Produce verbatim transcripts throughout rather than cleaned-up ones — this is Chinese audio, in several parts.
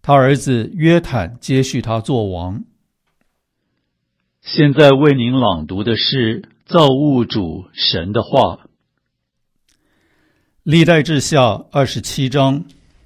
他儿子约坦接续他做王。 现在为您朗读的是造物主神的话。 历代志下二十七章。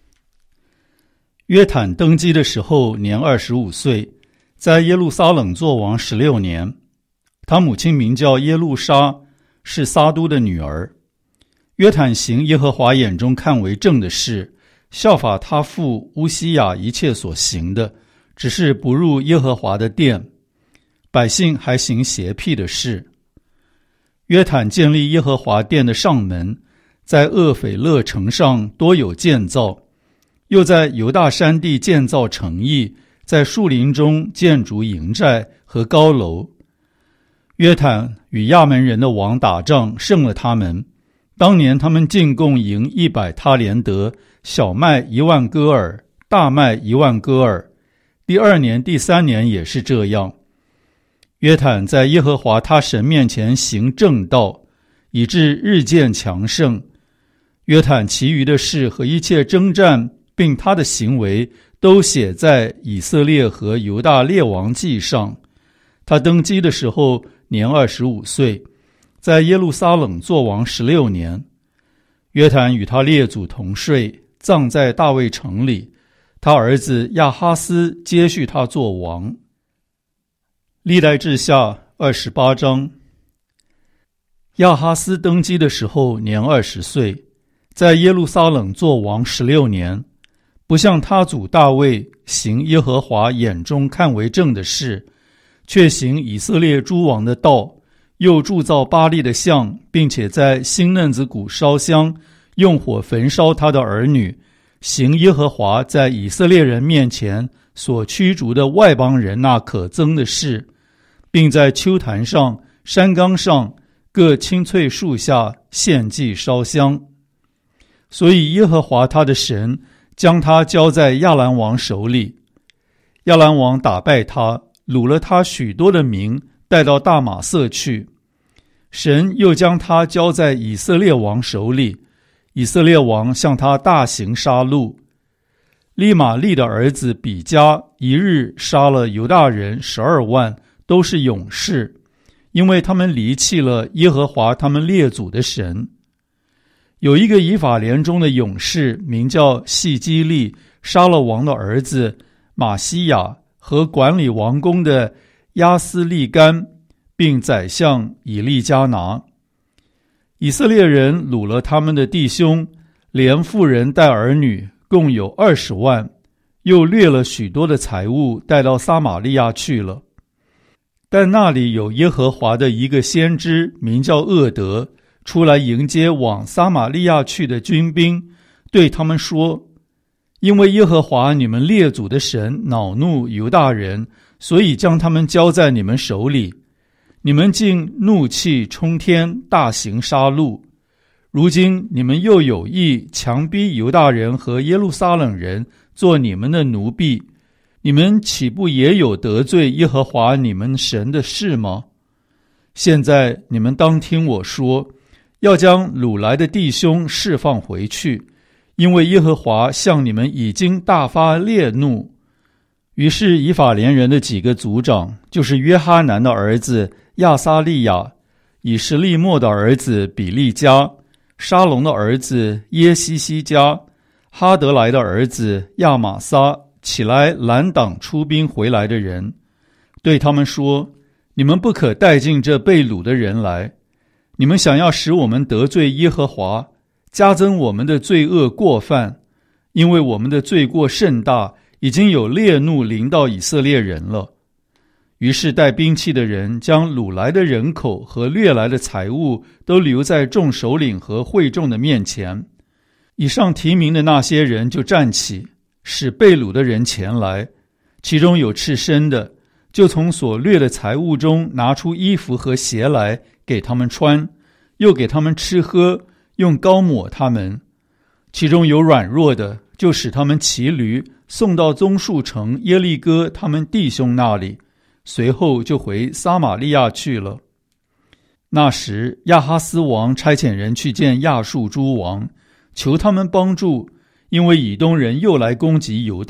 约坦登基的时候年二十五岁，在耶路撒冷做王十六年。他母亲名叫耶路沙，是撒都的女儿。约坦行耶和华眼中看为正的事，效法他父乌西雅一切所行的，只是不入耶和华的殿。百姓还行邪僻的事。约坦建立耶和华殿的上门，在厄斐勒城上多有建造，又在犹大山地建造城邑，在树林中建筑营寨和高楼。约坦与亚门人的王打仗，胜了他们。当年他们进贡营一百他连得，小麦一万戈尔，大麦一万戈尔。第二年、第三年也是这样。约坦在耶和华他神面前行正道，以致日渐强盛。约坦其余的事和一切征战，并他的行为，都写在以色列和犹大列王记上。他登基的时候年二十五岁，在耶路撒冷作王十六年。约坦与他列祖同睡，葬在大卫城里。他儿子亚哈斯接续他作王。历代志下二十八章。亚哈斯登基的时候年二十岁，在耶路撒冷作王十六年，不像他祖大卫行耶和华眼中看为正的事，却行以色列诸王的道，又铸造巴力的像，并且在新嫩子谷烧香，用火焚烧他的儿女，行耶和华在以色列人面前所驱逐的外邦人那可憎的事，并在丘坛上、山冈上各青翠树下献祭烧香。所以耶和华他的神将他交在亚兰王手里。亚兰王打败他，掳了他许多的民，带到大马色去。神又将他交在以色列王手里，以色列王向他大行杀戮。利玛利的儿子比加一日杀了犹大人十二万，都是勇士，因为他们离弃了耶和华他们列祖的神。有一个以法莲中的勇士名叫细基利，杀了王的儿子马西亚和管理王宫的亚斯利干，并宰相以利加拿。以色列人掳了他们的弟兄，连妇人带儿女，共有二十万，又掠了许多的财物，带到撒玛利亚去了。但那里有耶和华的一个先知，名叫厄德，出来迎接往撒玛利亚去的军兵，对他们说：因为耶和华你们列祖的神恼怒犹大人，所以将他们交在你们手里。你们竟怒气冲天，大行杀戮。如今你们又有意强逼犹大人和耶路撒冷人做你们的奴婢，你们岂不也有得罪耶和华你们神的事吗？现在你们当听我说，要将掳来的弟兄释放回去，因为耶和华向你们已经大发烈怒。于是以法莲人的几个族长，就是约哈南的儿子亚撒利亚，以实利末的儿子比利加，沙龙的儿子耶西西加，哈德来的儿子亚玛撒，起来拦挡出兵回来的人，对他们说：你们不可带进这被掳的人来，你们想要使我们得罪耶和华，加增我们的罪恶过犯，因为我们的罪过甚大，已经有烈怒临到以色列人了。于是带兵器的人将掳来的人口和掠来的财物都留在众首领和会众的面前。以上提名的那些人就站起，使被掳的人前来，其中有赤身的，就从所掠的财物中拿出衣服和鞋来给他们穿，又给他们吃喝，用膏抹他们。其中有软弱的，就使他们骑驴送到棕树城耶利哥他们弟兄那里，随后就回撒玛利亚去了。那时亚哈斯王差遣人去见亚述诸王，求他们帮助，因为以东人又来攻击犹大，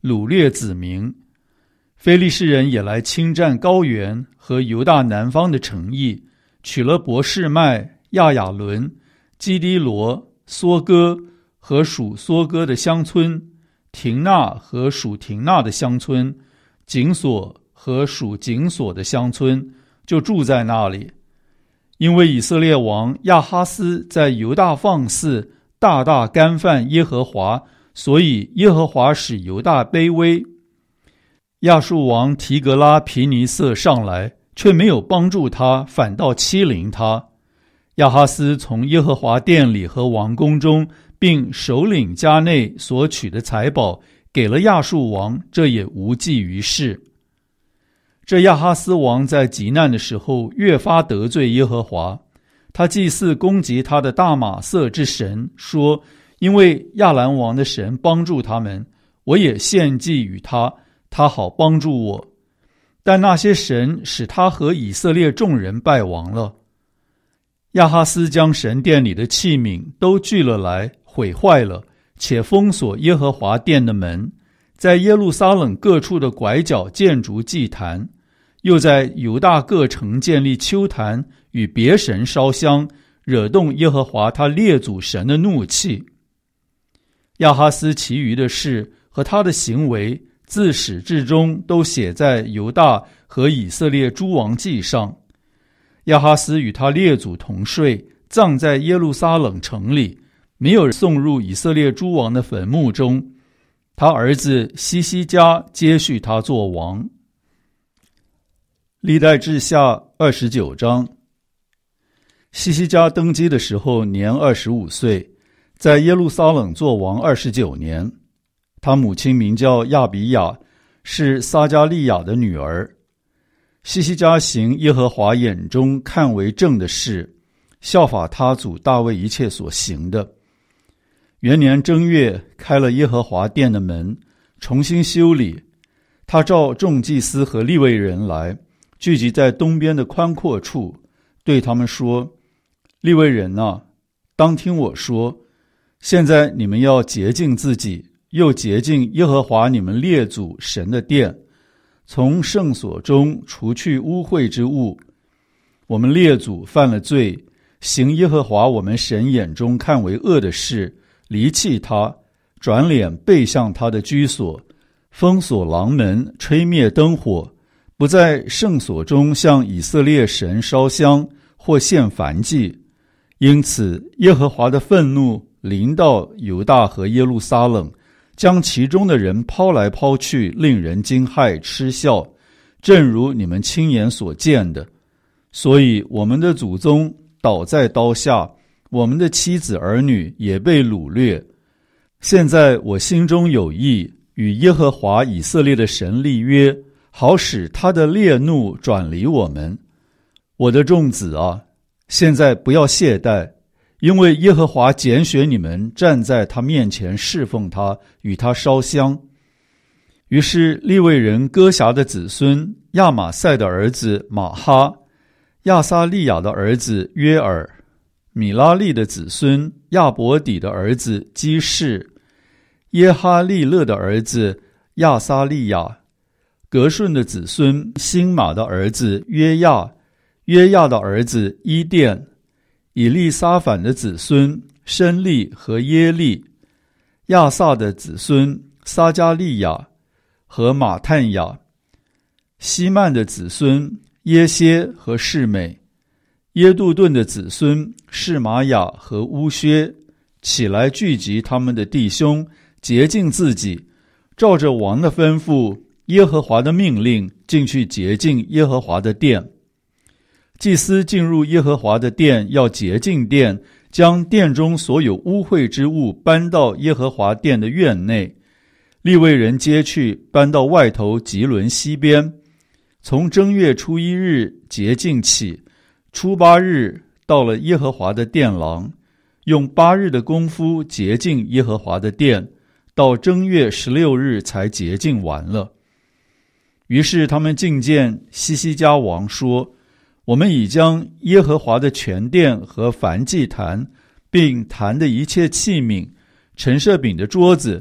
掳掠子民。非利士人也来侵占高原和犹大南方的城邑，取了伯示麦、亚雅伦、基低罗、梭哥和属梭哥的乡村，廷纳和属廷纳的乡村，紧索和属紧索的乡村，就住在那里。因为以色列王亚哈斯在犹大放肆，大大干犯耶和华，所以耶和华使犹大卑微。亚述王提格拉皮尼瑟上来，却没有帮助他，反倒欺凌他。亚哈斯从耶和华殿里和王宫中，并首领家内所取的财宝，给了亚述王，这也无济于事。这亚哈斯王在极难的时候，越发得罪耶和华。他祭祀攻击他的大马色之神，说：因为亚兰王的神帮助他们，我也献祭与他，他好帮助我。但那些神使他和以色列众人败亡了。亚哈斯将神殿里的器皿都聚了来，毁坏了，且封锁耶和华殿的门，在耶路撒冷各处的拐角建筑祭坛，又在犹大各城建立丘坛，与别神烧香，惹动耶和华他列祖神的怒气。亚哈斯其余的事和他的行为，自始至终都写在犹大和以色列诸王记上。亚哈斯与他列祖同睡，葬在耶路撒冷城里，没有送入以色列诸王的坟墓中。他儿子西西家接续他做王。历代志下二十九章。西西家登基的时候年二十五岁，在耶路撒冷做王二十九年。他母亲名叫亚比雅，是撒迦利亚的女儿。西西家行耶和华眼中看为正的事，效法他祖大卫一切所行的。元年正月，开了耶和华殿的门，重新修理。他召众祭司和利未人来，聚集在东边的宽阔处，对他们说：利未人啊，当听我说，现在你们要洁净自己，又洁净耶和华你们列祖神的殿，从圣所中除去污秽之物。我们列祖犯了罪，行耶和华我们神眼中看为恶的事，离弃他，转脸背向他的居所，封锁廊门，吹灭灯火，不在圣所中向以色列神烧香或献燔祭。因此耶和华的愤怒临到犹大和耶路撒冷，将其中的人抛来抛去，令人惊骇嗤笑，正如你们亲眼所见的。所以我们的祖宗倒在刀下，我们的妻子儿女也被掳掠。现在我心中有意，与耶和华以色列的神立约，好使他的烈怒转离我们。我的众子啊，现在不要懈怠，因为耶和华拣选你们站在他面前侍奉他，与他烧香。于是利未人哥辖的子孙亚玛赛的儿子马哈，亚撒利亚的儿子约尔，米拉利的子孙亚伯底的儿子基士，耶哈利勒的儿子亚撒利亚，革顺的子孙辛玛的儿子约亚，约亚的儿子伊甸，以利撒反的子孙申利和耶利，亚萨的子孙撒迦利亚和马探雅，希曼的子孙耶歇和示美，耶杜顿的子孙示玛雅和乌薛，起来聚集他们的弟兄，洁净自己，照着王的吩咐，耶和华的命令，进去洁净耶和华的殿。祭司进入耶和华的殿，要洁净殿，将殿中所有污秽之物搬到耶和华殿的院内。利未人接去，搬到外头吉伦西边。从正月初一日洁净起，初八日到了耶和华的殿廊，用八日的功夫洁净耶和华的殿，到正月十六日才洁净完了。于是他们进见西西家王说：我们已将耶和华的全殿和燔祭坛，并坛的一切器皿，陈设饼的桌子，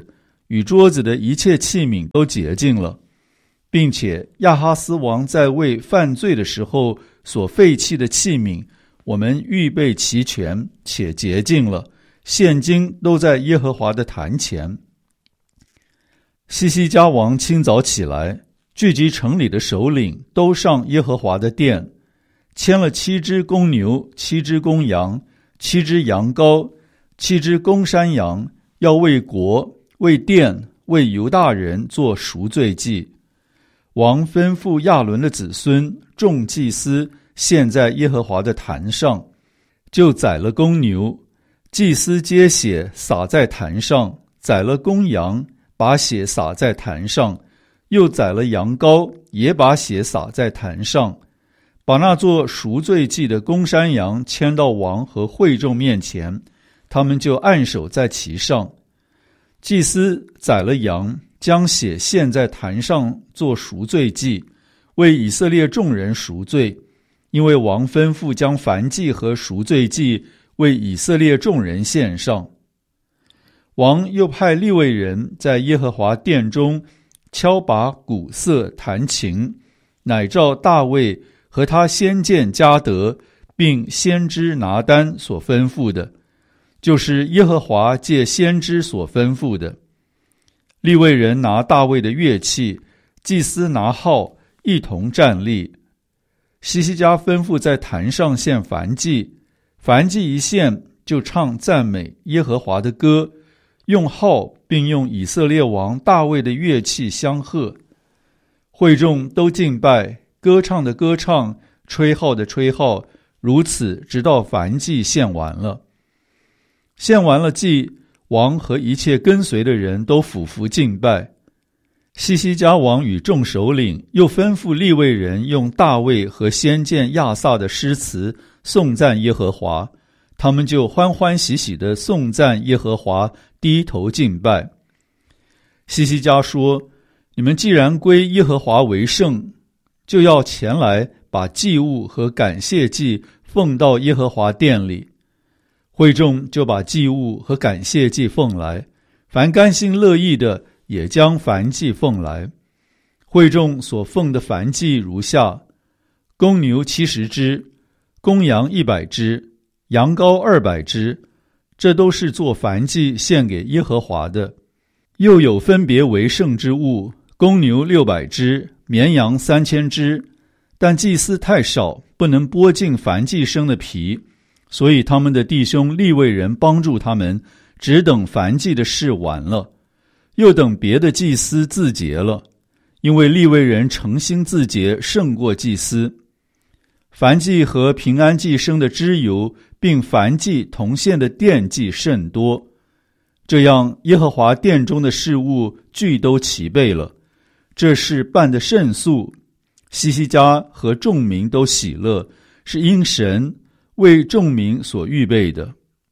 与桌子的一切器皿都洁净了，并且亚哈斯王在位犯罪的时候所废弃的器皿，我们预备齐全且洁净了，现今都在耶和华的坛前。西西家王清早起来，聚集城里的首领，都上耶和华的殿，牵了七只公牛，七只公羊，七只羊羔，七只公山羊，要为国、为殿、为犹大人做赎罪祭。王吩咐亚伦的子孙众祭司献在耶和华的坛上，就宰了公牛，祭司接血洒在坛上，宰了公羊，把血洒在坛上，又宰了羊羔，也把血洒在坛上，把那做赎罪祭的公山羊牵到王和会众面前，他们就按手在其上。祭司宰了羊，将血献在坛上做赎罪祭，为以色列众人赎罪，因为王吩咐将燔祭和赎罪祭为以色列众人献上。王又派利未人在耶和华殿中敲拔、鼓瑟、弹琴，乃照大卫和他先见迦得并先知拿单所吩咐的，就是耶和华借先知所吩咐的。利未人拿大卫的乐器，祭司拿号，一同站立。西西家吩咐在坛上献燔祭，燔祭一献，就唱赞美耶和华的歌，用号并用以色列王大卫的乐器相和。会众都敬拜，歌唱的歌唱，吹号的吹号，如此直到燔祭献完了。献完了祭，王和一切跟随的人都俯伏敬拜。西西家王与众首领又吩咐利未人用大卫和先见亚萨的诗词颂赞耶和华，他们就欢欢喜喜地颂赞耶和华，低头敬拜。西西家说：你们既然归耶和华为圣，就要前来把祭物和感谢祭奉到耶和华殿里。会众就把祭物和感谢祭奉来，凡甘心乐意的也将燔祭奉来。会众所奉的燔祭如下：公牛七十只，公羊一百只，羊羔二百只，这都是做燔祭献给耶和华的。又有分别为圣之物，公牛六百只，绵羊三千只，但祭司太少，不能剥尽燔祭生的皮，所以他们的弟兄利未人帮助他们，只等燔祭的事完了，又等别的祭司自洁了，因为利未人诚心自洁胜过祭司。燔祭和平安祭生的脂油，并燔祭同献的奠祭甚多，这样耶和华殿中的事物俱都齐备了。这事办得甚速，西西家和众民都喜乐，是因神为众民所预备的。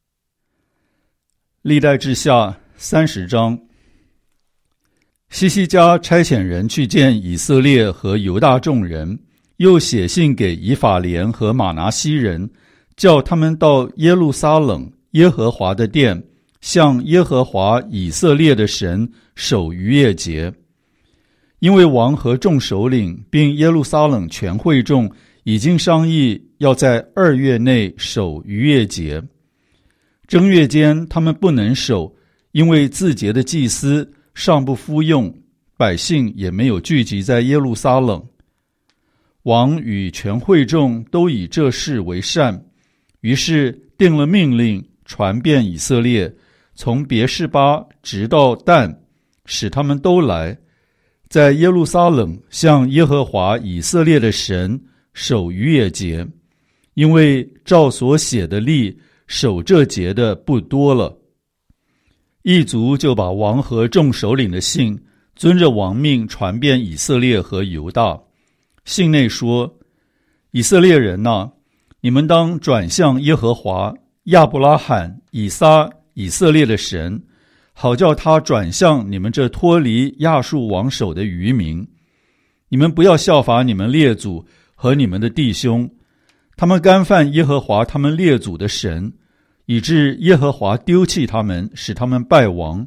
历代志下三十章。西西家差遣人去见以色列和犹大众人，又写信给以法莲和玛拿西人，叫他们到耶路撒冷耶和华的殿，向耶和华以色列的神守逾越节。因为王和众首领并耶路撒冷全会众已经商议要在二月内守逾越节。正月间他们不能守，因为自节的祭司尚不敷用，百姓也没有聚集在耶路撒冷。王与全会众都以这事为善，于是定了命令，传遍以色列，从别是巴直到但，使他们都来，在耶路撒冷向耶和华以色列的神守逾越节，因为照所写的例，守这节的不多了。一族就把王和众首领的信遵着王命传遍以色列和犹大。信内说：以色列人哪，你们当转向耶和华亚伯拉罕、以撒、以色列的神，好叫他转向你们这脱离亚述王手的余民。你们不要效法你们列祖和你们的弟兄，他们干犯耶和华他们列祖的神，以致耶和华丢弃他们，使他们败亡，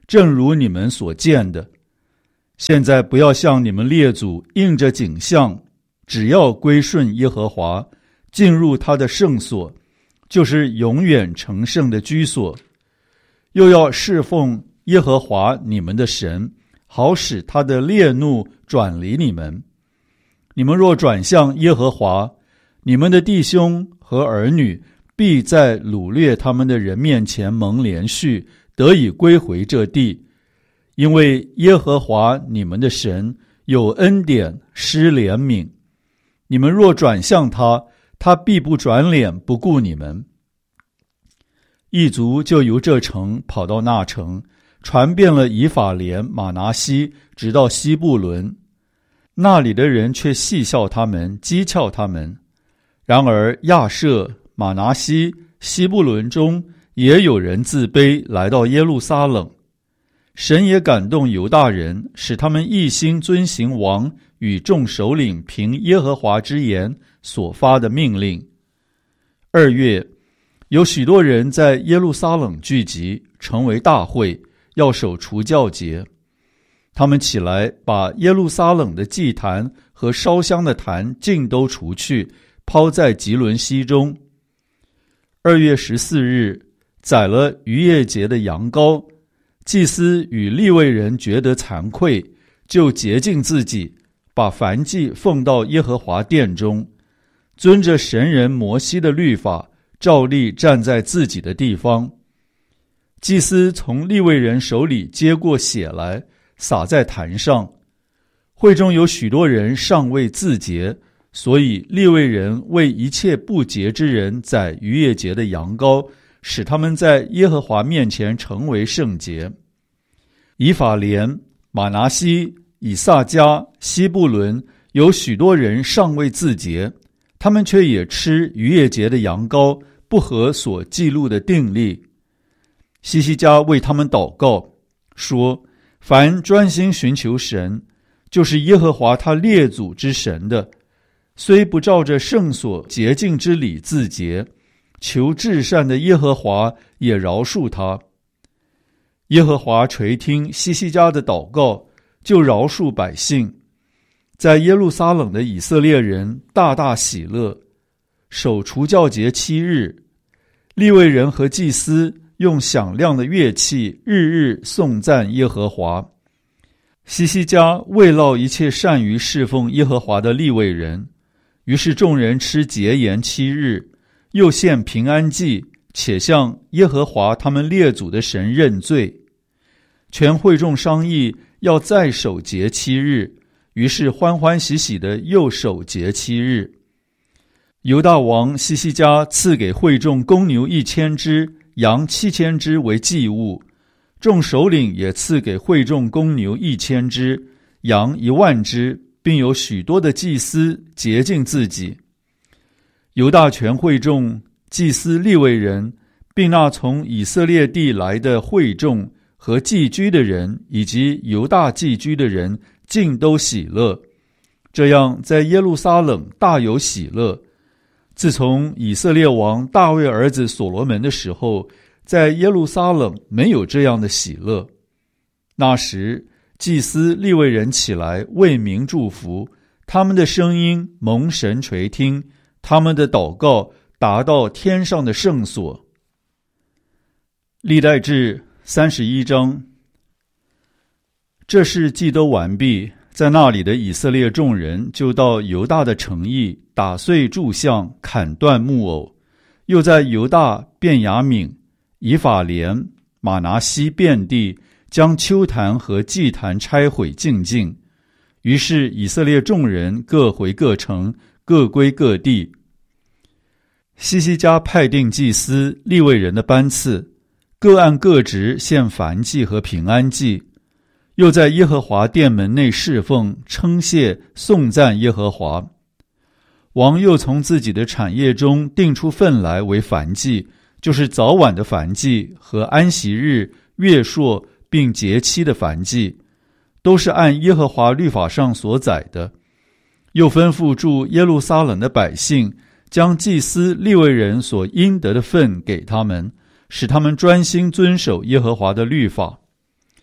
正如你们所见的。现在不要像你们列祖应着景象，只要归顺耶和华，进入他的圣所，就是永远成圣的居所，又要侍奉耶和华你们的神，好使他的烈怒转离你们。你们若转向耶和华，你们的弟兄和儿女必在掳掠他们的人面前蒙连续，得以归回这地。因为耶和华你们的神有恩典，施怜悯。你们若转向他，他必不转脸不顾你们。一族就由这城跑到那城，传遍了以法莲、马拿西，直到西布伦。那里的人却戏笑他们，讥诮他们。然而亚设、马拿西、西布伦中也有人自卑，来到耶路撒冷。神也感动犹大人，使他们一心遵行王与众首领凭耶和华之言所发的命令。二月，有许多人在耶路撒冷聚集，成为大会，要守除酵节。他们起来，把耶路撒冷的祭坛和烧香的坛尽都除去，抛在吉伦溪中。二月十四日，宰了逾越节的羊羔。祭司与利未人觉得惭愧，就洁净自己，把燔祭奉到耶和华殿中，遵着神人摩西的律法，照例站在自己的地方。祭司从利未人手里接过血来，洒在坛上。会中有许多人尚未自洁，所以利未人为一切不洁之人宰逾越节的羊羔，使他们在耶和华面前成为圣洁。以法莲、马拿西、以萨迦、西布伦有许多人尚未自洁，他们却也吃逾越节的羊羔，不合所记录的定例。西西家为他们祷告，说：凡专心寻求神，就是耶和华他列祖之神的，虽不照着圣所洁净之礼自洁，求至善的耶和华也饶恕他。耶和华垂听西西家的祷告，就饶恕百姓。在耶路撒冷的以色列人大大喜乐，守除酵节七日。利未人和祭司用响亮的乐器，日日颂赞耶和华。西西家慰劳一切善于侍奉耶和华的利未人，于是众人吃节筵七日，又献平安祭，且向耶和华他们列祖的神认罪。全会众商议要再守节七日，于是欢欢喜喜的又守节七日。犹大王西西家赐给会众公牛一千只，羊七千只为祭物。众首领也赐给会众公牛一千只，羊一万只，并有许多的祭司洁净自己。犹大全会众、祭司利未人，并那从以色列地来的会众和寄居的人，以及犹大寄居的人，尽都喜乐。这样在耶路撒冷大有喜乐。自从以色列王大卫儿子所罗门的时候，在耶路撒冷没有这样的喜乐。那时祭司利未人起来为民祝福，他们的声音蒙神垂听，他们的祷告达到天上的圣所。历代志三十一章。这事既都完毕，在那里的以色列众人就到犹大的城邑，打碎柱像，砍断木偶，又在犹大、便雅悯、以法莲、马拿西遍地将丘坛和祭坛拆毁净尽。于是以色列众人各回各城，各归各地。西西家派定祭司利未人的班次，各按各职献燔祭和平安祭，又在耶和华殿门内侍奉，称谢颂赞耶和华。王又从自己的产业中定出份来为燔祭，就是早晚的燔祭和安息日、月朔并节期的燔祭，都是按耶和华律法上所载的。又吩咐住耶路撒冷的百姓，将祭司利未人所应得的份给他们，使他们专心遵守耶和华的律法。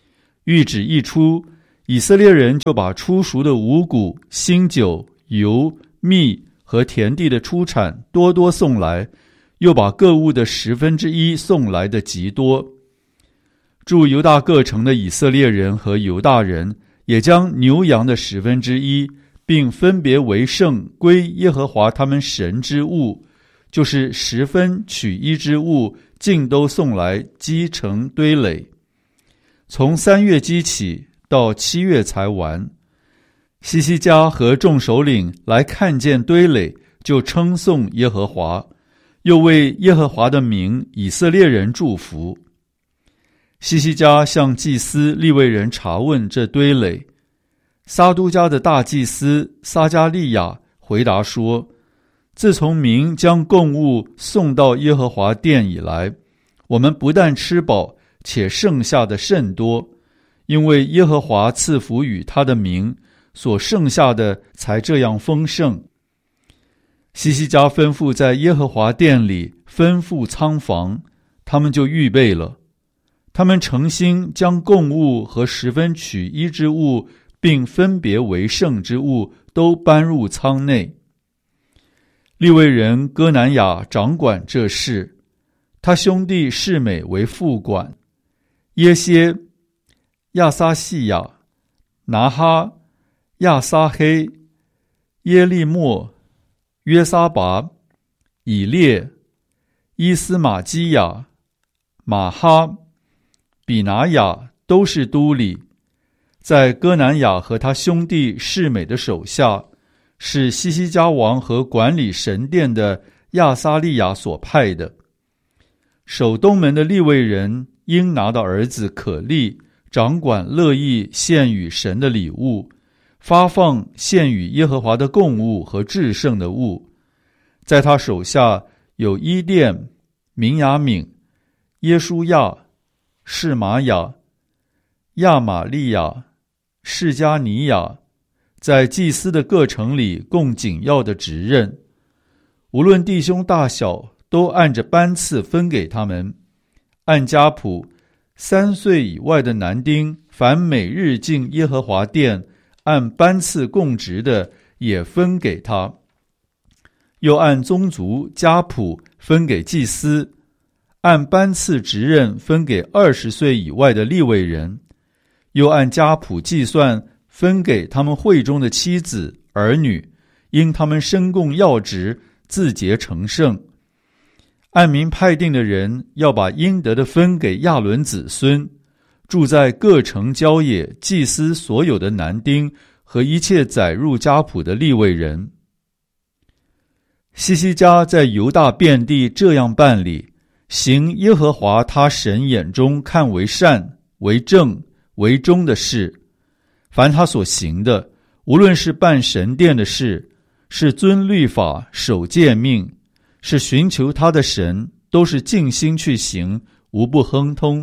谕旨一出，以色列人就把初熟的五谷、新酒、油、蜜和田地的出产多多送来，又把各物的十分之一送来的极多。住犹大各城的以色列人和犹大人也将牛羊的十分之一，并分别为圣归耶和华他们神之物，就是十分取一之物，尽都送来积成堆垒。从三月积起，到七月才完。西西家和众首领来看见堆垒，就称颂耶和华，又为耶和华的名以色列人祝福。西西家向祭司利未人查问这堆垒，撒都家的大祭司撒加利亚回答说，自从民将供物送到耶和华殿以来，我们不但吃饱，且剩下的甚多，因为耶和华赐福与他的民，所剩下的才这样丰盛。西西家吩咐在耶和华殿里吩咐仓房，他们就预备了。他们诚心将供物和十分取一之物，并分别为圣之物，都搬入仓内。利未人哥南雅掌管这事，他兄弟示每为副管，耶歇、亚撒细亚、拿哈、亚撒黑、耶利末、约撒拔、以列、伊斯玛基亚、马哈、比拿雅都是都里，在哥南雅和他兄弟示每的手下，是西西家王和管理神殿的亚撒利亚所派的。守东门的利未人应拿的儿子可利掌管乐意献与神的礼物，发放献与耶和华的供物和至圣的物。在他手下有伊甸、明雅敏、耶书亚、示玛雅、亚玛利亚、示加尼亚，在祭司的各城里供紧要的职任，无论弟兄大小，都按着班次分给他们。按家谱，三岁以外的男丁，凡每日进耶和华殿按班次供职的，也分给他。又按宗族家谱分给祭司，按班次职任分给二十岁以外的利未人，又按家谱计算分给他们会中的妻子儿女，因他们身供要职，自洁成圣。按名派定的人要把应得的分给亚伦子孙，住在各城郊野祭司所有的男丁和一切载入家谱的利未人。西西家在犹大遍地这样办理，行耶和华他神眼中看为善、为正、为忠的事。凡他所行的，无论是办神殿的事，是遵律法、守诫命，是寻求他的神，都是尽心去行，无不亨通。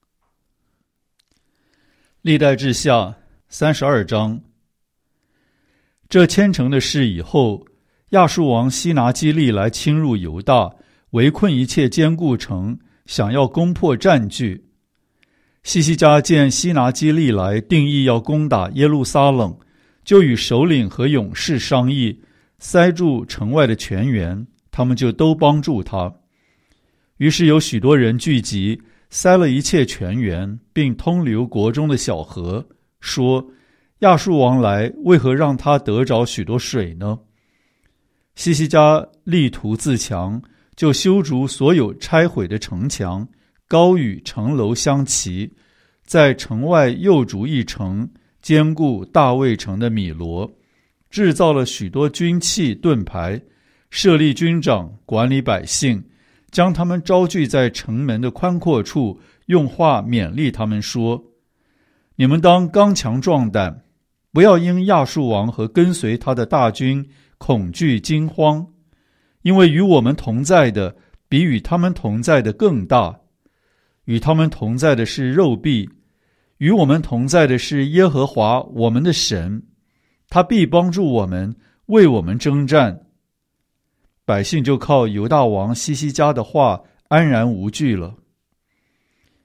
历代志下三十二章。这虔诚的事以后，亚述王西拿基立来侵入犹大，围困一切坚固城，想要攻破占据。西西家见西拿基立来，定义要攻打耶路撒冷，就与首领和勇士商议，塞住城外的泉源，他们就都帮助他。于是有许多人聚集，塞了一切泉源，并通流国中的小河，说：亚述王来，为何让他得着许多水呢？西西家力图自强，就修筑所有拆毁的城墙，高与城楼相齐，在城外又筑一城，坚固大卫城的米罗，制造了许多军器盾牌，设立军长管理百姓，将他们招聚在城门的宽阔处，用话勉励他们说：你们当刚强壮胆，不要因亚述王和跟随他的大军恐惧惊慌，因为与我们同在的比与他们同在的更大。与他们同在的是肉臂，与我们同在的是耶和华我们的神，他必帮助我们，为我们征战。百姓就靠犹大王西西家的话安然无惧了。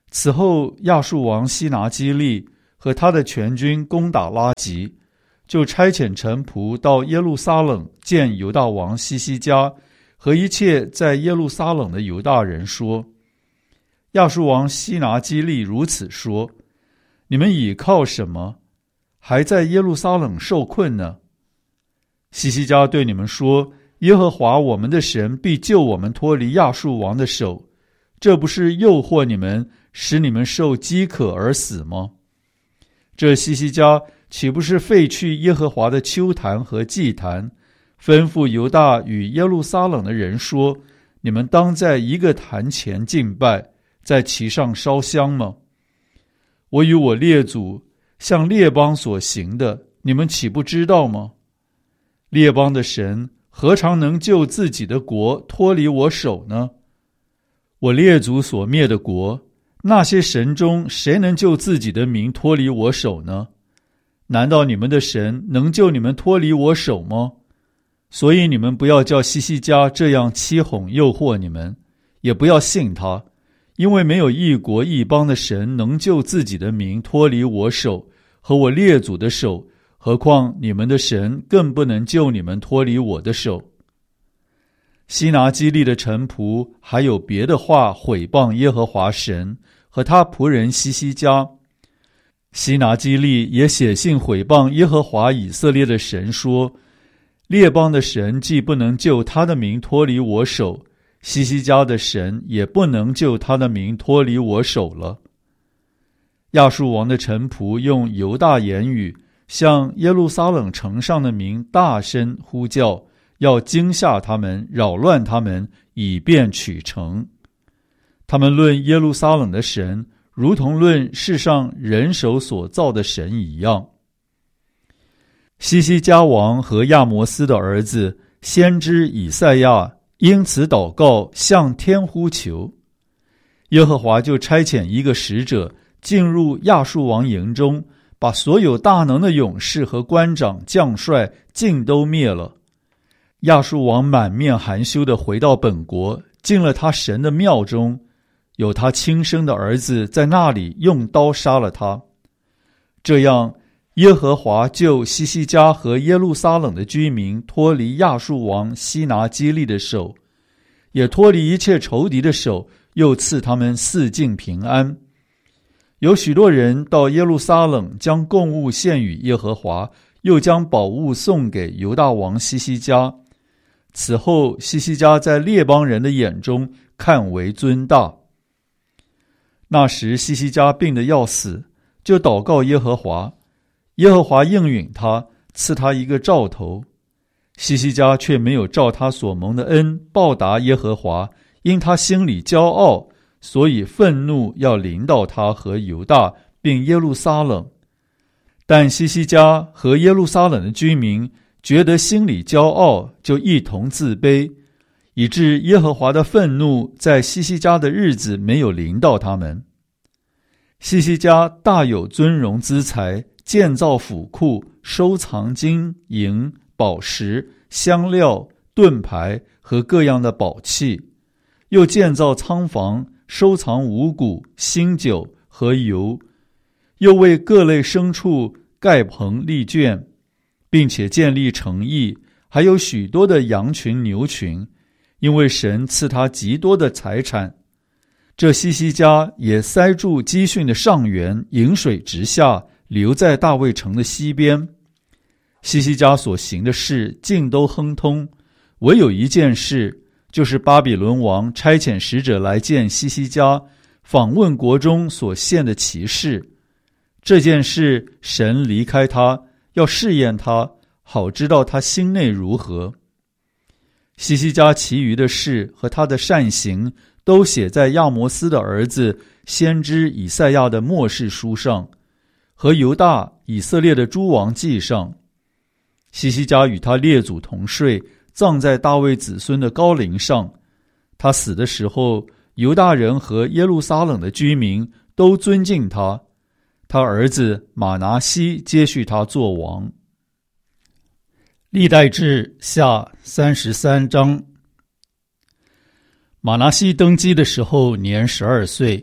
此后，亚述王西拿基立和他的全军攻打拉吉，就差遣臣仆到耶路撒冷见犹大王西西家和一切在耶路撒冷的犹大人，说：亚述王西拿基立如此说，你们倚靠什么，还在耶路撒冷受困呢？西西家对你们说，耶和华我们的神必救我们脱离亚述王的手，这不是诱惑你们，使你们受饥渴而死吗？这西西家岂不是废去耶和华的丘坛和祭坛，吩咐犹大与耶路撒冷的人说，你们当在一个坛前敬拜，在其上烧香吗？我与我列祖向列邦所行的，你们岂不知道吗？列邦的神何尝能救自己的国脱离我手呢？我列祖所灭的国，那些神中谁能救自己的民脱离我手呢？难道你们的神能救你们脱离我手吗？所以你们不要叫西西家这样欺哄诱惑你们，也不要信他，因为没有一国一邦的神能救自己的民脱离我手和我列祖的手，何况你们的神更不能救你们脱离我的手。西拿基立的臣仆还有别的话毁谤耶和华神和他仆人西西家。西拿基立也写信毁谤耶和华以色列的神，说：列邦的神既不能救他的民脱离我手，西西家的神也不能救他的民脱离我手了。亚述王的臣仆用犹大言语向耶路撒冷城上的民大声呼叫，要惊吓他们，扰乱他们，以便取城。他们论耶路撒冷的神，如同论世上人手所造的神一样。西西家王和亚摩斯的儿子先知以赛亚因此祷告，向天呼求，耶和华就差遣一个使者进入亚述王营中，把所有大能的勇士和官长将帅尽都灭了。亚述王满面含羞地回到本国，进了他神的庙中，有他亲生的儿子在那里用刀杀了他。这样，耶和华救西西家和耶路撒冷的居民脱离亚述王西拿基立的手，也脱离一切仇敌的手，又赐他们四境平安。有许多人到耶路撒冷，将供物献与耶和华，又将宝物送给犹大王西西家。此后，西西家在列邦人的眼中看为尊大。那时西西家病得要死，就祷告耶和华，耶和华应允他，赐他一个兆头。西西家却没有照他所蒙的恩报答耶和华，因他心里骄傲，所以愤怒要临到他和犹大并耶路撒冷。但西西家和耶路撒冷的居民觉得心里骄傲，就一同自卑，以致耶和华的愤怒在西西家的日子没有临到他们。西西家大有尊荣资财，建造府库，收藏金银、宝石、香料、盾牌和各样的宝器，又建造仓房，收藏五谷、新酒和油，又为各类牲畜盖棚立圈，并且建立城邑，还有许多的羊群牛群，因为神赐他极多的财产。这西西家也塞住基训的上源，引水直下，流在大卫城的西边。西西家所行的事尽都亨通，唯有一件事，就是巴比伦王差遣使者来见西西家，访问国中所献的奇事。这件事神离开他，要试验他，好知道他心内如何。西西家其余的事和他的善行，都写在亚摩斯的儿子先知以赛亚的末世书上，和犹大以色列的诸王记上。西西家与他列祖同睡，葬在大卫子孙的高陵上。他死的时候，犹大人和耶路撒冷的居民都尊敬他。他儿子马拿西接续他做王。历代志下三十三章。马拿西登基的时候年十二岁，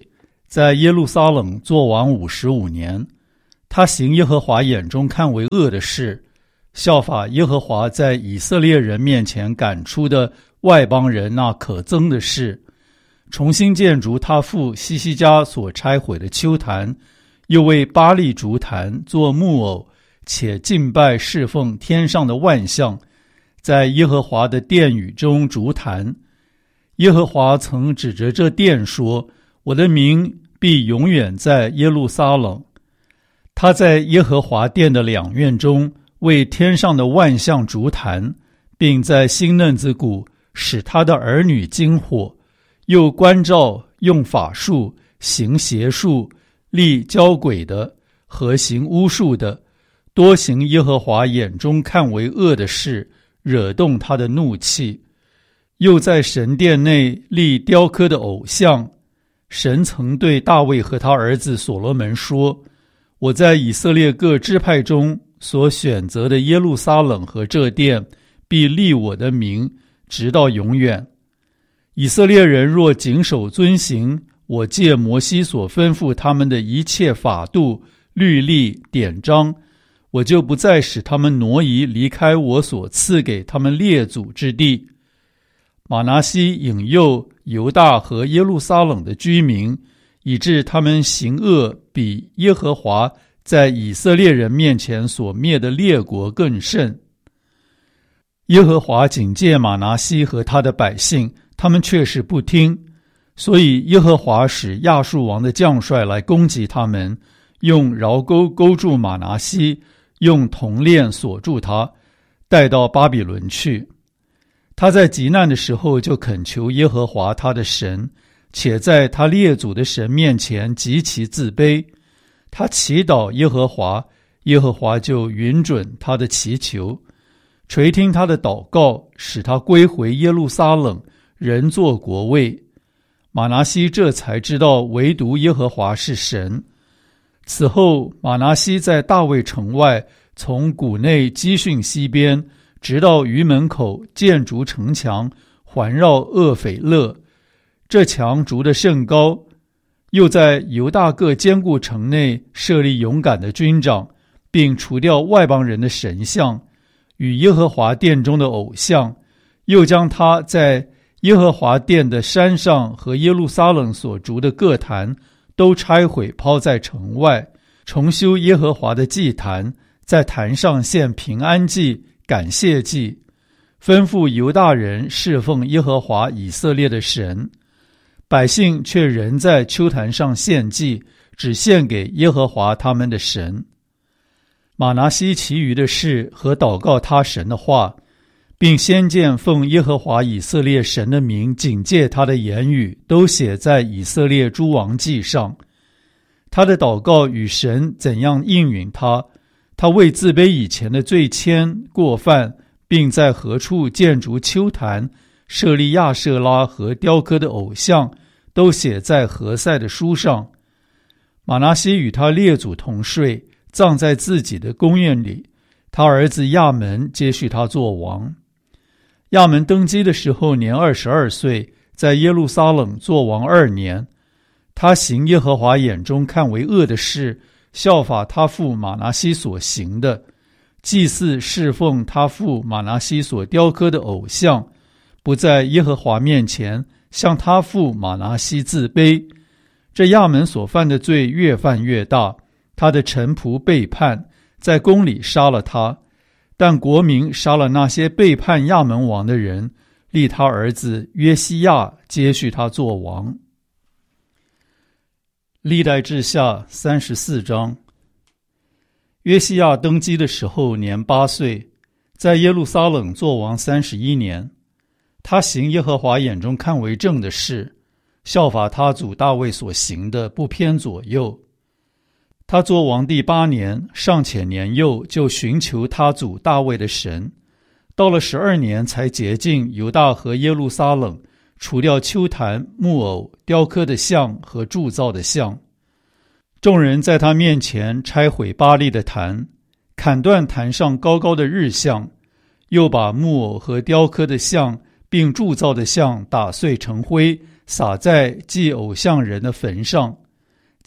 在耶路撒冷作王五十五年，他行耶和华眼中看为恶的事，效法耶和华在以色列人面前赶出的外邦人那可憎的事，重新建筑他父西西家所拆毁的丘坛，又为巴力筑坛做木偶，且敬拜侍奉天上的万象，在耶和华的殿宇中筑坛。耶和华曾指着这殿说，我的名必永远在耶路撒冷。他在耶和华殿的两院中为天上的万象筑坛，并在新嫩子谷使他的儿女经火，又关照用法术、行邪术、立交鬼的和行巫术的，多行耶和华眼中看为恶的事，惹动他的怒气。又在神殿内立雕刻的偶像。神曾对大卫和他儿子所罗门说，我在以色列各支派中所选择的耶路撒冷和这殿，必立我的名，直到永远。以色列人若谨守遵行我借摩西所吩咐他们的一切法度、律例、典章，我就不再使他们挪移离开我所赐给他们列祖之地。玛拿西引诱犹大和耶路撒冷的居民，以致他们行恶比耶和华在以色列人面前所灭的列国更甚。耶和华警戒玛拿西和他的百姓，他们却是不听，所以耶和华使亚述王的将帅来攻击他们，用桡钩勾住玛拿西，用铜链锁住他，带到巴比伦去。他在极难的时候就恳求耶和华他的神，且在他列祖的神面前极其自卑。他祈祷耶和华，耶和华就允准他的祈求，垂听他的祷告，使他归回耶路撒冷，人作国位。玛拿西这才知道唯独耶和华是神。此后，玛拿西在大卫城外，从谷内基训西边，直到鱼门口，建筑城墙，环绕厄斐勒。这墙筑得甚高，又在犹大各坚固城内设立勇敢的军长，并除掉外邦人的神像与耶和华殿中的偶像，又将他在耶和华殿的山上和耶路撒冷所筑的各坛都拆毁，抛在城外，重修耶和华的祭坛，在坛上献平安祭、感谢祭，吩咐犹大人侍奉耶和华以色列的神。百姓却仍在丘坛上献祭，只献给耶和华他们的神。玛拿西其余的事和祷告他神的话，并先见奉耶和华以色列神的名警戒他的言语，都写在以色列诸王记上。他的祷告与神怎样应允他，他为自卑以前的罪愆过犯，并在何处建筑丘坛，设立亚舍拉和雕刻的偶像，都写在何塞的书上。玛拿西与他列祖同睡，葬在自己的宫院里。他儿子亚门接续他做王。亚门登基的时候年二十二岁，在耶路撒冷做王二年。他行耶和华眼中看为恶的事，效法他父玛拿西所行的，祭祀侍奉他父玛拿西所雕刻的偶像，不在耶和华面前向他父玛拿西自卑。这亚门所犯的罪越犯越大，他的臣仆背叛，在宫里杀了他。但国民杀了那些背叛亚门王的人，立他儿子约西亚接续他做王。历代志下三十四章。约西亚登基的时候年八岁，在耶路撒冷做王三十一年。他行耶和华眼中看为正的事，效法他祖大卫所行的，不偏左右。他做王第八年，尚且年幼，就寻求他祖大卫的神。到了十二年，才洁净犹大和耶路撒冷，除掉丘坛、木偶、雕刻的像和铸造的像。众人在他面前拆毁巴力的坛，砍断坛上高高的日像，又把木偶和雕刻的像并铸造的像打碎成灰，撒在祭偶像人的坟上。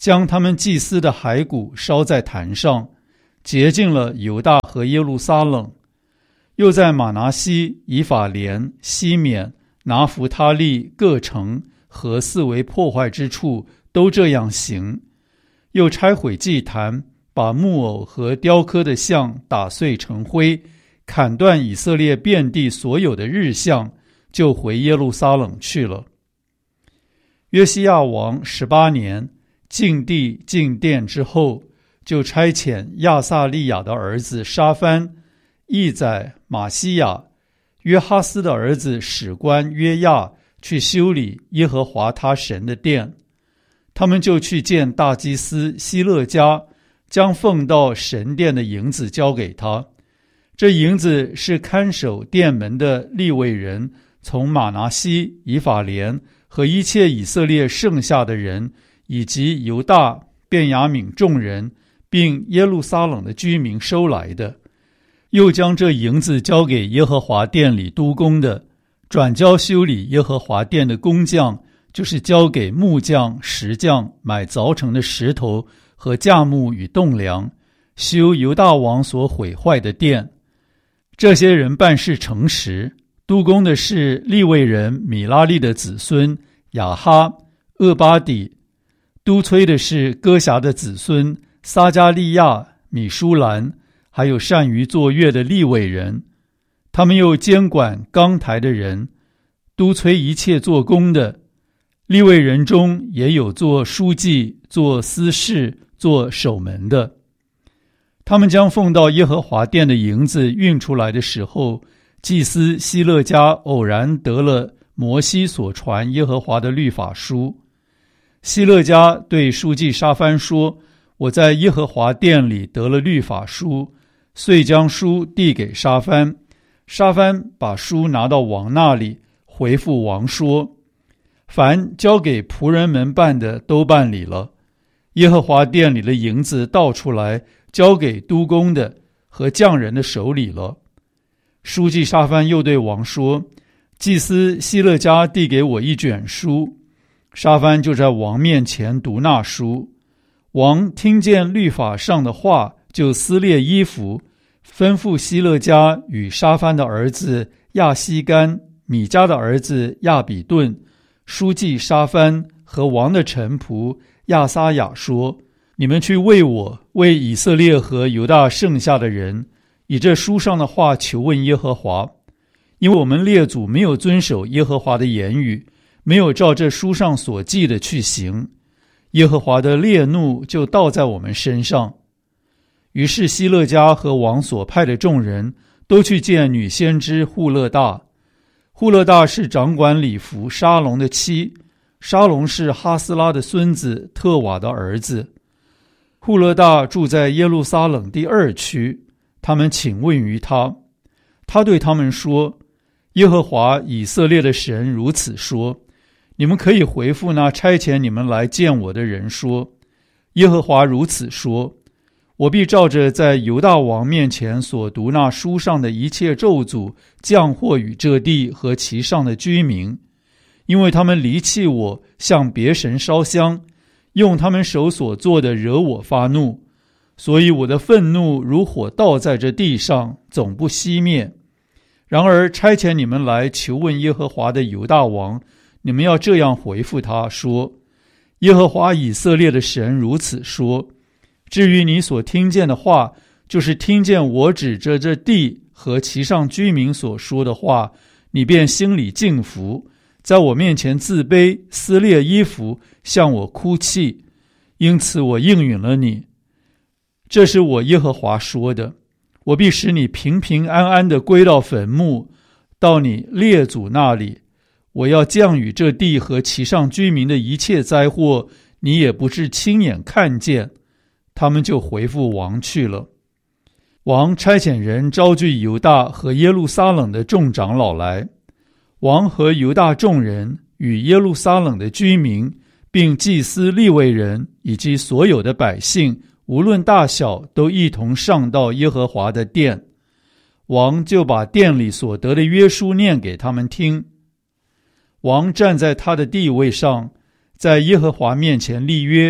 将他们祭司的骸骨烧在坛上，洁净了犹大和耶路撒冷。又在玛拿西、以法莲、西缅、拿弗他利各城和四围破坏之处都这样行。又拆毁祭坛，把木偶和雕刻的像打碎成灰，砍断以色列遍地所有的日像，就回耶路撒冷去了。约西亚王十八年，进地进殿之后，就差遣亚撒利雅的儿子沙番、义宰、马西亚、约哈斯的儿子史官约亚去修理耶和华他神的殿。他们就去见大祭司希勒家，将奉到神殿的银子交给他。这银子是看守殿门的利未人从玛拿西、以法莲和一切以色列剩下的人，以及犹大、便雅悯众人，并耶路撒冷的居民收来的。又将这银子交给耶和华殿里督工的，转交修理耶和华殿的工匠，就是交给木匠、石匠买凿成的石头和架木与栋梁，修犹大王所毁坏的殿。这些人办事诚实，督工的是利未人米拉利的子孙亚哈、厄巴底，督催的是哥辖的子孙撒加利亚、米舒兰，还有善于作乐的利未人。他们又监管钢台的人，督催一切做工的。利未人中也有做书记、做司事、做守门的。他们将奉到耶和华殿的银子运出来的时候，祭司希勒家偶然得了摩西所传耶和华的律法书。希勒家对书记沙番说：我在耶和华殿里得了律法书，遂将书递给沙番。沙番把书拿到王那里，回复王说：凡交给仆人们办的都办理了，耶和华殿里的银子倒出来，交给督工的和匠人的手里了。书记沙番又对王说：祭司希勒家递给我一卷书。沙番就在王面前读那书。王听见律法上的话，就撕裂衣服，吩咐希勒家与沙番的儿子亚西干、米迦的儿子亚比顿、书记沙番和王的臣仆亚撒雅说：你们去为我、为以色列和犹大剩下的人，以这书上的话求问耶和华，因为我们列祖没有遵守耶和华的言语，没有照这书上所记的去行，耶和华的烈怒就倒在我们身上。于是希勒家和王所派的众人都去见女先知户勒大。户勒大是掌管礼服沙龙的妻，沙龙是哈斯拉的孙子特瓦的儿子。户勒大住在耶路撒冷第二区，他们请问于他。他对他们说：耶和华以色列的神如此说，你们可以回复那差遣你们来见我的人说：耶和华如此说，我必照着在犹大王面前所读那书上的一切咒诅降祸与这地和其上的居民，因为他们离弃我，向别神烧香，用他们手所做的惹我发怒，所以我的愤怒如火倒在这地上，总不熄灭。然而差遣你们来求问耶和华的犹大王，你们要这样回复他说：耶和华以色列的神如此说，至于你所听见的话，就是听见我指着这地和其上居民所说的话，你便心里敬服，在我面前自卑，撕裂衣服，向我哭泣，因此我应允了你。这是我耶和华说的，我必使你平平安安地归到坟墓，到你列祖那里。我要降雨这地和其上居民的一切灾祸，你也不是亲眼看见。他们就回复王去了。王差遣人招聚犹大和耶路撒冷的众长老来，王和犹大众人与耶路撒冷的居民，并祭司利未人以及所有的百姓，无论大小，都一同上到耶和华的殿。王就把殿里所得的约书念给他们听。王站在他的地位上，在耶和华面前立约，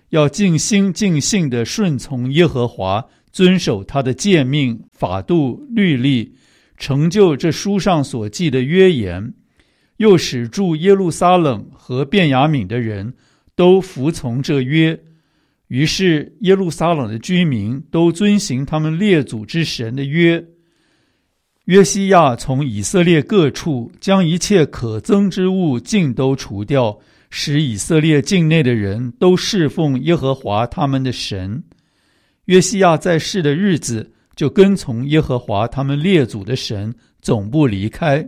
要尽心尽性地顺从耶和华，遵守他的诫命、法度、律例，成就这书上所记的约言，又使住耶路撒冷和便雅悯的人都服从这约。于是耶路撒冷的居民都遵行他们列祖之神的约。约西亚从以色列各处将一切可憎之物尽都除掉，使以色列境内的人都侍奉耶和华他们的神。约西亚在世的日子，就跟从耶和华他们列祖的神，总不离开。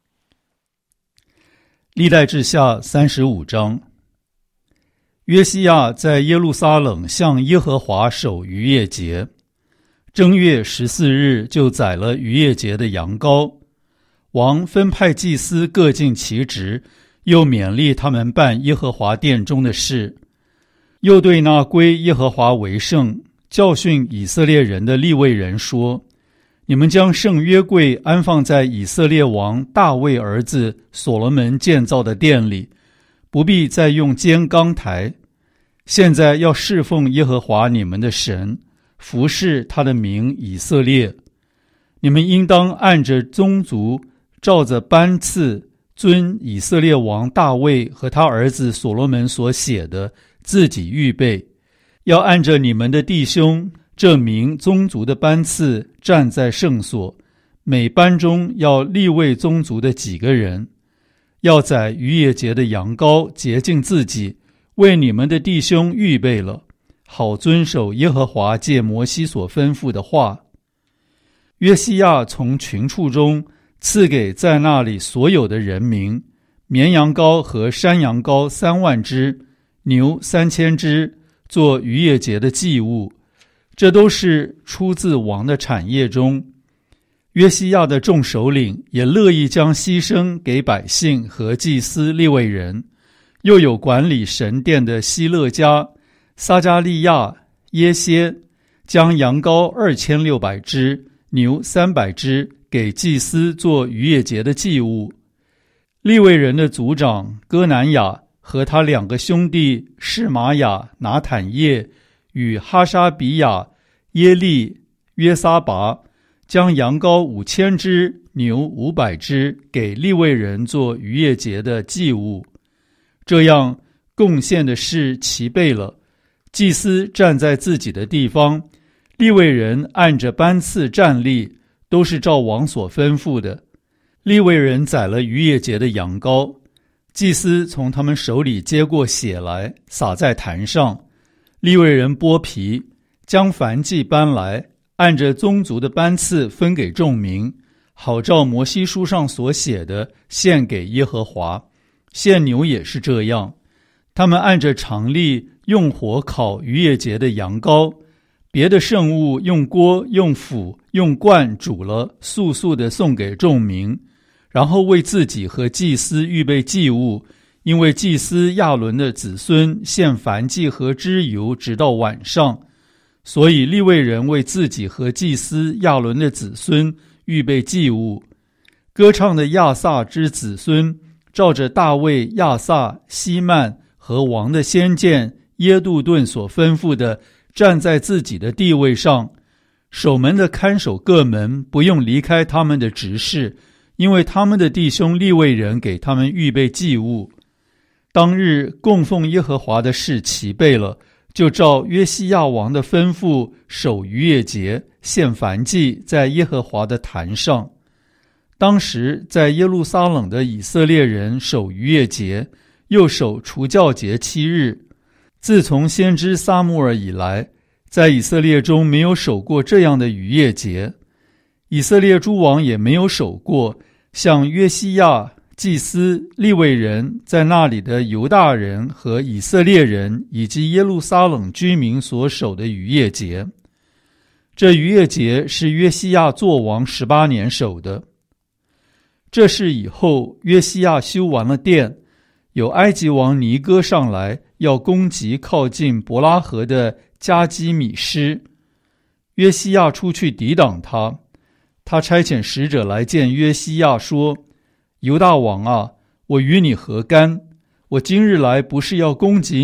历代志下三十五章。约西亚在耶路撒冷向耶和华守逾越节，正月十四日就宰了逾越节的羊羔。王分派祭司各尽其职，又勉励他们办耶和华殿中的事，又对那归耶和华为圣、教训以色列人的利未人说：你们将圣约柜安放在以色列王大卫儿子所罗门建造的殿里，不必再用尖钢台。现在要侍奉耶和华你们的神，服侍他的名以色列。你们应当按着宗族，照着班次，遵以色列王大卫和他儿子所罗门所写的，自己预备。要按着你们的弟兄这名宗族的班次站在圣所，每班中要立位宗族的几个人。要宰逾越节的羊羔，洁净自己，为你们的弟兄预备了，好遵守耶和华借摩西所吩咐的话。约西亚从群畜中赐给在那里所有的人民，绵羊羔和山羊羔三万只，牛三千只，做逾越节的祭物。这都是出自王的产业中。约西亚的众首领也乐意将牺牲给百姓和祭司利未人，又有管理神殿的希勒家、撒加利亚、耶歇，将羊羔二千六百只，牛三百只，给祭司做逾越节的祭物。利未人的族长哥南雅和他两个兄弟示玛雅、拿坦叶与哈沙比亚、耶利、约撒拔，将羊羔五千只，牛五百只，给利未人做逾越节的祭物。这样贡献的事齐备了，祭司站在自己的地方，利未人按着班次站立，都是照王所吩咐的。利未人宰了逾越节的羊羔，祭司从他们手里接过血来，洒在坛上。利未人剥皮，将燔祭搬来，按着宗族的班次分给众民，好照摩西书上所写的献给耶和华。献牛也是这样，他们按着常例用火烤逾越节的羊羔，别的圣物用锅、用釜、用罐煮了，速速地送给众民，然后为自己和祭司预备祭物，因为祭司亚伦的子孙献燔祭和脂油直到晚上，所以利未人为自己和祭司亚伦的子孙预备祭物。歌唱的亚萨之子孙照着大卫、亚萨、希曼和王的先见耶杜顿所吩咐的，站在自己的地位上。守门的看守各门，不用离开他们的职事，因为他们的弟兄利未人给他们预备祭物。当日供奉耶和华的事齐备了，就照约西亚王的吩咐守逾越节，献燔祭在耶和华的坛上。当时在耶路撒冷的以色列人守逾越节，又守除酵节七日。自从先知撒母耳以来，在以色列中没有守过这样的逾越节，以色列诸王也没有守过像约西亚、祭司、利未人在那里的犹大人和以色列人以及耶路撒冷居民所守的逾越节。这逾越节是约西亚作王十八年守的。这事以后，约西亚修完了殿，有埃及王尼哥上来，要攻击靠近伯拉河的加基米施。约西亚出去抵挡他，他差遣使者来见约西亚，说：犹大王啊，我与你何干？我今日来不是要攻击你，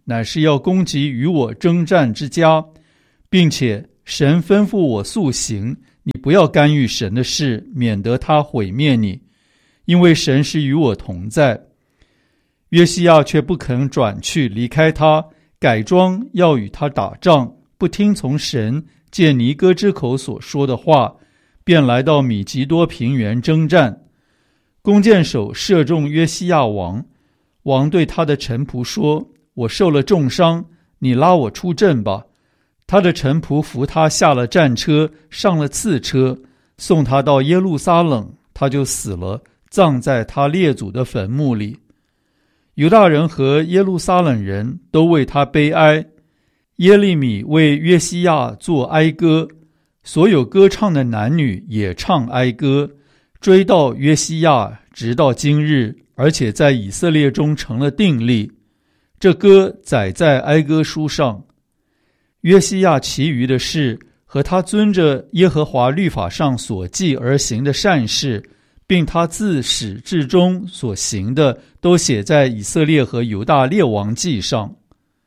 乃是要攻击与我征战之家，并且神吩咐我速行，你不要干预神的事，免得他毁灭你，因为神是与我同在。约西亚却不肯转去离开他，改装要与他打仗，不听从神借尼哥之口所说的话，便来到米吉多平原征战。弓箭手射中约西亚王，王对他的臣仆说，我受了重伤，你拉我出阵吧。他的臣仆扶他下了战车，上了次车，送他到耶路撒冷，他就死了，葬在他列祖的坟墓里。犹大人和耶路撒冷人都为他悲哀。耶利米为约西亚作哀歌，所有歌唱的男女也唱哀歌，追到约西亚，直到今日，而且在以色列中成了定例。这歌载在哀歌书上。约西亚其余的事和他遵着耶和华律法上所记而行的善事，并他自始至终所行的，都写在以色列和犹大列王记上。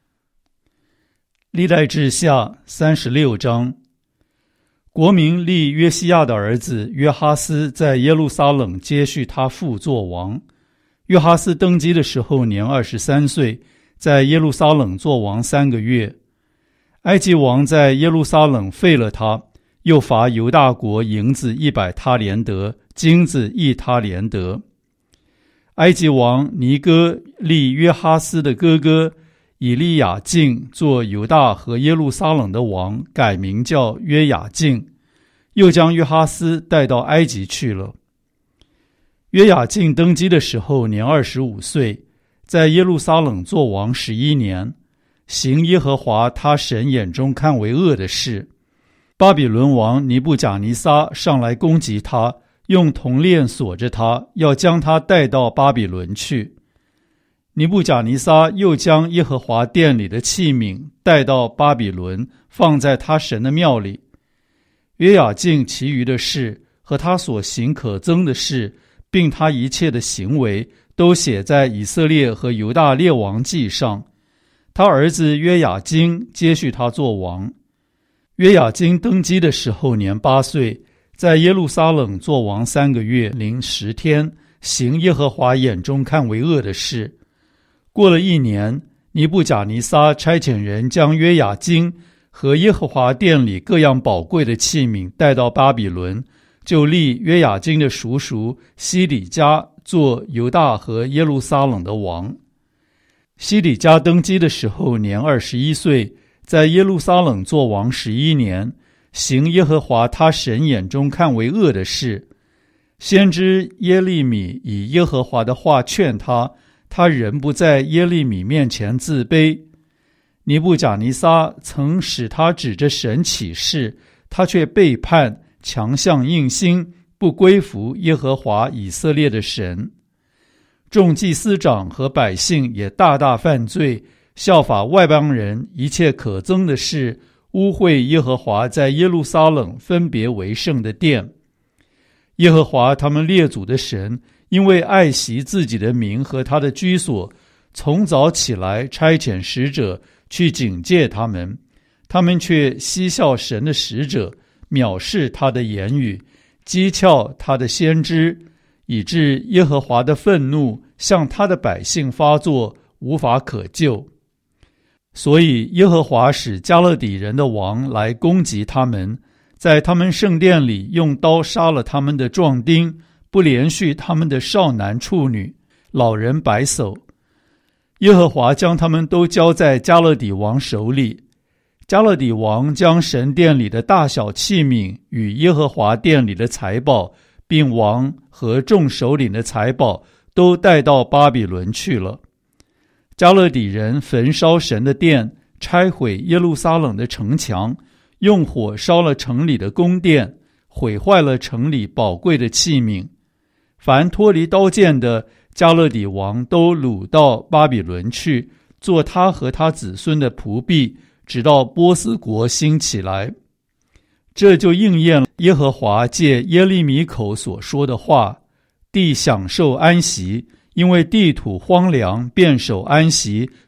历代志下三十六章。国民立约西亚的儿子约哈斯在耶路撒冷接续他父作王。约哈斯登基的时候年二十三岁，在耶路撒冷作王三个月。埃及王在耶路撒冷废了他，又罚犹大国银子一百他连得，金子一他连得。埃及王尼哥立约哈斯的哥哥以利亚敬做犹大和耶路撒冷的王，改名叫约雅敬，又将约哈斯带到埃及去了。约雅敬登基的时候年二十五岁，在耶路撒冷作王十一年，行耶和华他神眼中看为恶的事。巴比伦王尼布甲尼撒上来攻击他，用铜链锁着他，要将他带到巴比伦去。尼布甲尼撒又将耶和华殿里的器皿带到巴比伦，放在他神的庙里。约雅敬其余的事和他所行可憎的事，并他一切的行为，都写在以色列和犹大列王记上。他儿子约雅斤接续他做王。约雅斤登基的时候年八岁，在耶路撒冷做王三个月零十天，行耶和华眼中看为恶的事。过了一年，尼布甲尼撒差遣人将约雅斤和耶和华殿里各样宝贵的器皿带到巴比伦，就立约雅斤的叔叔西底家做犹大和耶路撒冷的王。西底家登基的时候年二十一岁，在耶路撒冷做王十一年，行耶和华他神眼中看为恶的事。先知耶利米以耶和华的话劝他，他仍不在耶利米面前自卑。尼布甲尼撒曾使他指着神起誓，他却背叛，强项硬心，不归服耶和华以色列的神。众祭司长和百姓也大大犯罪，效法外邦人一切可憎的事，污秽耶和华在耶路撒冷分别为圣的殿。耶和华他们列祖的神，因为爱惜自己的名和他的居所，从早起来差遣使者去警戒他们，他们却嬉笑神的使者，藐视他的言语，讥诮他的先知，以致耶和华的愤怒向他的百姓发作，无法可救。所以耶和华使加勒底人的王来攻击他们，在他们圣殿里用刀杀了他们的壮丁，不连续他们的少男处女、老人白叟。耶和华将他们都交在加勒底王手里。加勒底王将神殿里的大小器皿与耶和华殿里的财宝，并王和众首领的财宝都带到巴比伦去了。加勒底人焚烧神的殿，拆毁耶路撒冷的城墙，用火烧了城里的宫殿，毁坏了城里宝贵的器皿。凡脱离刀剑的，加勒底王都掳到巴比伦去，做他和他子孙的仆婢，直到波斯国兴起来。这就应验了耶和华借耶利米口所说的话：地享受安息，因为地土荒凉，便守安息，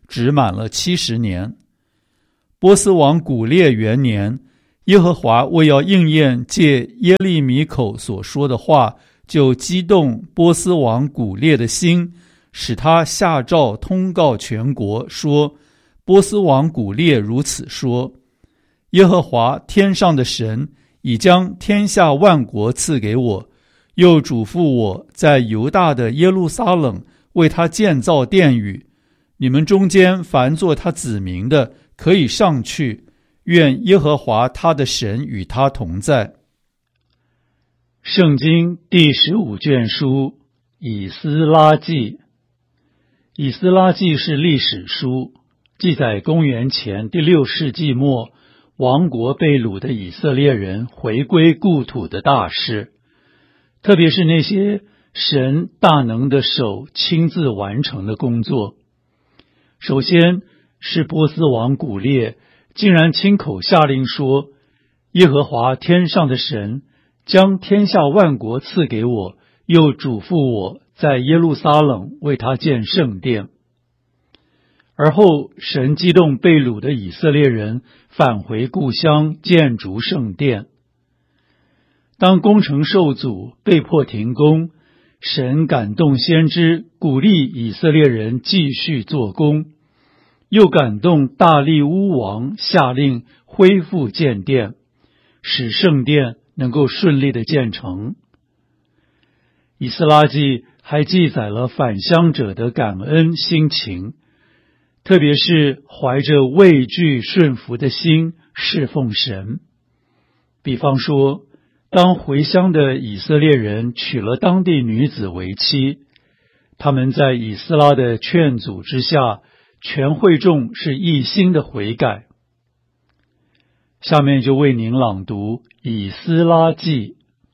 只满了七十年。波斯王古列元年，耶和华为要应验借耶利米口所说的话，就激动波斯王古列的心，使他下诏通告全国，说：波斯王古列如此说，耶和华天上的神已将天下万国赐给我，又嘱咐我在犹大的耶路撒冷为他建造殿宇。你们中间凡做他子民的，可以上去，愿耶和华他的神与他同在。 圣经第十五卷书以斯拉记。以斯拉记是历史书，记载公元前第六世纪末亡国被掳的以色列人回归故土的大事，特别是那些神大能的手亲自完成的工作。首先是波斯王古列竟然亲口下令说，耶和华天上的神将天下万国赐给我，又嘱咐我在耶路撒冷为他建圣殿。而后神激动被掳的以色列人返回故乡建筑圣殿。当工程受阻，被迫停工，神感动先知，鼓励以色列人继续做工，又感动大利乌王下令恢复建殿，使圣殿能够顺利的建成。以斯拉记还记载了返乡者的感恩心情，特别是怀着畏惧顺服的心侍奉神。比方说，当回乡的以色列人娶了当地女子为妻，他们在以斯拉的劝阻之下，全会众是一心的悔改。下面就为您朗读以斯拉记。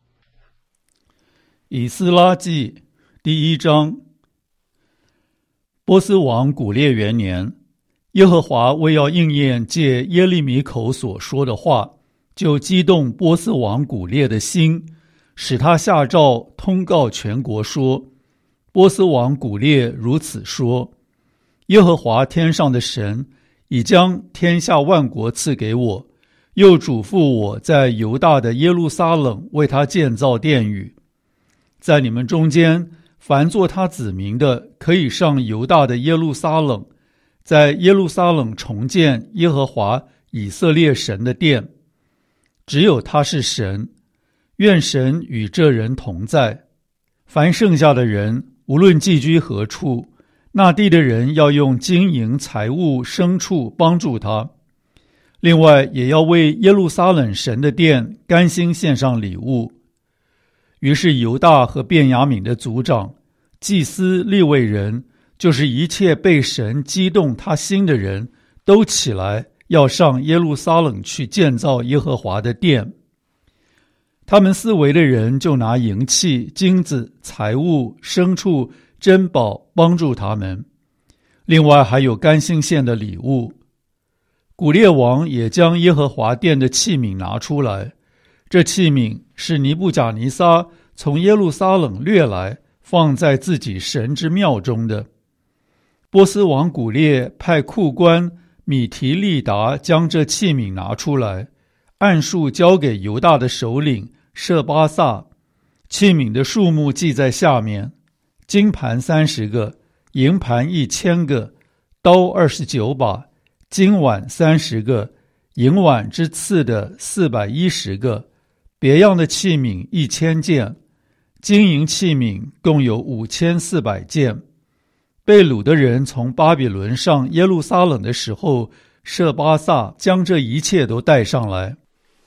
以斯拉记第一章。波斯王古列元年，耶和华为要应验借耶利米口所说的话，就激动波斯王古列的心，使他下诏通告全国说：波斯王古列如此说，耶和华天上的神已将天下万国赐给我，又嘱咐我在犹大的耶路撒冷为他建造殿宇。在你们中间凡做他子民的，可以上犹大的耶路撒冷，在耶路撒冷重建耶和华以色列神的殿。只有他是神，愿神与这人同在。凡剩下的人，无论寄居何处，那地的人要用金银财物牲畜帮助他。另外也要为耶路撒冷神的殿甘心献上礼物。于是犹大和便雅悯的族长、祭司、利未人，就是一切被神激动他心的人，都起来要上耶路撒冷去建造耶和华的殿。他们四围的人就拿银器、金子、财物、牲畜、珍宝帮助他们，另外还有甘心献的礼物。古列王也将耶和华殿的器皿拿出来，这器皿是尼布甲尼撒从耶路撒冷掠来，放在自己神之庙中的。波斯王古列派库官米提利达将这器皿拿出来，按数交给犹大的首领舍巴萨。器皿的数目记在下面：金盘三十个，银盘一千个，刀二十九把，金碗三十个，银碗之次的四百一十个，别样的器皿一千件，金银器皿共有五千四百件。被掳的人从巴比伦上耶路撒冷的时候，舍巴萨将这一切都带上来。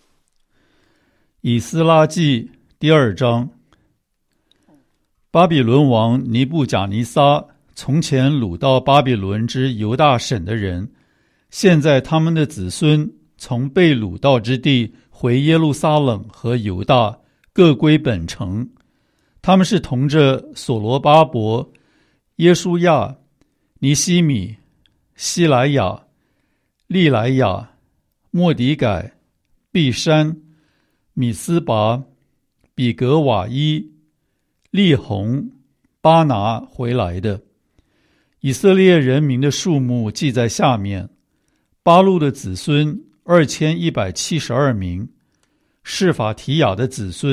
以斯拉记第二章。巴比伦王尼布甲尼撒从前掳到巴比伦之犹大省的人，现在他们的子孙从被掳到之地回耶路撒冷和犹大，各归本城。他们是同着所罗巴伯、耶书亚、尼希米、希莱亚、利莱亚、末底改、毕山、米斯拔、比格瓦伊、利宏、巴拿回来的。 以色列人民的数目记在下面：巴路的子孙二千一百七十二名，示法提雅的子孙